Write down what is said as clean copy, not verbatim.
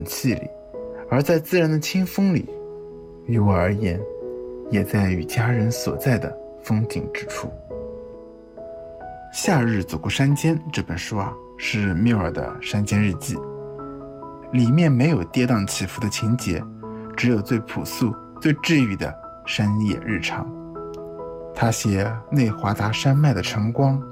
气里，而在自然的清风里，于我而言，也在与家人所在的风景之处。夏日走过山间这本书是缪尔的山间日记，里面没有跌宕起伏的情节，只有最朴素最治愈的山野日常。他写内华达山脉的晨光，